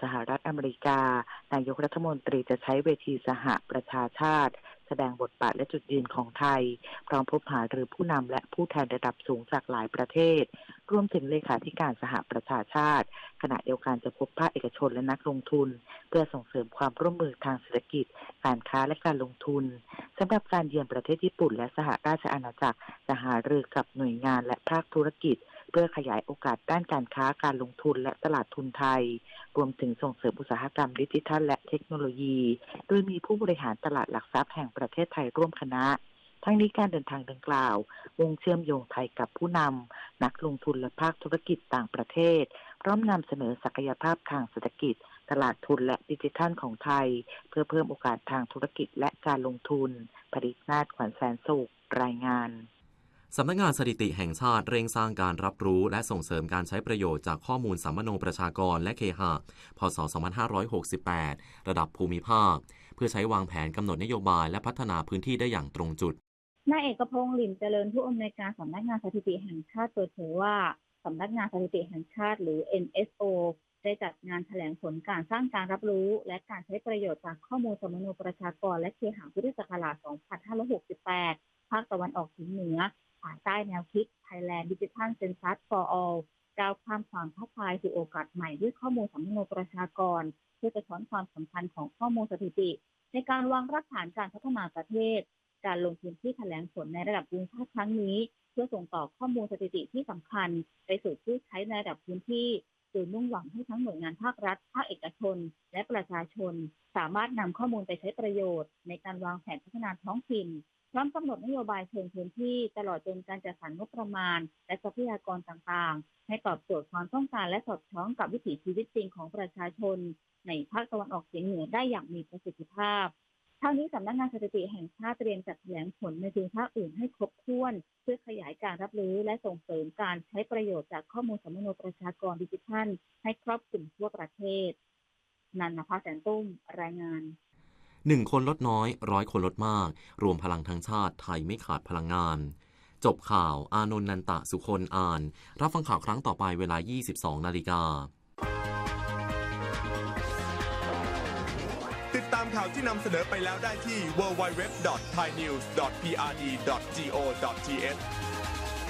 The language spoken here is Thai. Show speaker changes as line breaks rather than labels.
สหรัฐอเมริกานายกรัฐมนตรีจะใช้เวทีสหประชาชาติแสดงบทบาทและจุดยืนของไทยพร้อมพบหารือผู้นำและผู้แทนระดับสูงจากหลายประเทศรวมถึงเลขาธิการสหประชาชาติขณะเดียวกันจะพบภาคเอกชนและนักลงทุนเพื่อส่งเสริมความร่วมมือทางเศรษฐกิจการค้าและการลงทุนสำหรับการเยือนประเทศญี่ปุ่นและสหราชอาณาจักรจะหารือกับหน่วยงานและภาคธุรกิจเพื่อขยายโอกาสด้านการค้าการลงทุนและตลาดทุนไทยรวมถึงส่งเสริมอุตสาหกรรมดิจิทัลและเทคโนโลยีโดยมีผู้บริหารตลาดหลักทรัพย์แห่งประเทศไทยร่วมคณะทั้งนี้การเดินทางดังกล่าวมุ่งเชื่อมโยงไทยกับผู้นำนักลงทุนและภาคธุรกิจต่างประเทศพร้อมนำเสนอศักยภาพทางเศรษฐกิจตลาดทุนและดิจิทัลของไทยเพื่อเพิ่มโอกาสทางธุรกิจและการลงทุนปรินาถ ขวัญแสนสุขรายงาน
สำนักงานสถิติแห่งชาติเร่งสร้างการรับรู้และส่งเสริมการใช้ประโยชน์จากข้อมูลสัมมโนประชากรและเคหะ พ.ศ. 2568 ระดับภูมิภาคเพื่อใช้วางแผนกำหนดนโยบายและพัฒนาพื้นที่ได้อย่างตรงจุด
นายเอกพงษ์ หลิ่นเจริญผู้อำนวยการสำนักงานสถิติแห่งชาติเปิดเผยว่าสำนักงานสถิติแห่งชาติหรือ NSO ได้จัดงานแถลงผลการสร้างการรับรู้และการใช้ประโยชน์จากข้อมูลสัมมโนประชากรและเคหะพุทธศักราช 2568 ภาคตะวันออกเฉียงเหนือภายใต้แนวคิด Thailand Digital Census for All ก้าวข้ามความท้าทายสู่โอกาสใหม่ด้วยข้อมูลสัมมโนประชากรเพื่อสะท้อนความสำคัญของข้อมูลสถิติในการวางรากฐานการพัฒนาประเทศการลงพื้นที่แถลงผลในระดับภูมิภาคครั้งนี้เพื่อส่งต่อข้อมูลสถิติที่สำคัญไปสู่ผู้ใช้ในระดับพื้นที่โดยมุ่งหวังให้ทั้งหน่วยงานภาครัฐภาคเอกชนและประชาชนสามารถนำข้อมูลไปใช้ประโยชน์ในการวางแผนพัฒนาท้องถิ่นพร้อมกำหนดนโยบายเชิงพื้นที่ตลอดจนการจัดสรรงบประมาณและทรัพยากรต่างๆให้ตอบโจทย์ความต้องการและสอดคล้องกับวิถีชีวิตจริงของประชาชนในภาคตะวันออกเฉียงเหนือได้อย่างมีประสิทธิภาพทั้งนี้สำนักงานสถิติแห่งชาติเตรียมจัดแถลงผลในภูมิภาคอื่นให้ครบถ้วนเพื่อขยายการรับรู้และส่งเสริมการใช้ประโยชน์จากข้อมูลสัมมโนประชากรดิจิทัลให้ครอบคลุมทั่วประเทศนันทภาแสนตุ้มรายงาน
1 คนลดน้อย100 คนลดมากรวมพลังทั้งชาติไทยไม่ขาดพลังงานจบข่าวอานนท์ นันตะสุคนอ่านรับฟังข่าวครั้งต่อไปเวลา 22:00 น.
ติดตามข่าวที่นำเสนอไปแล้วได้ที่ www.thainews.prd.go.th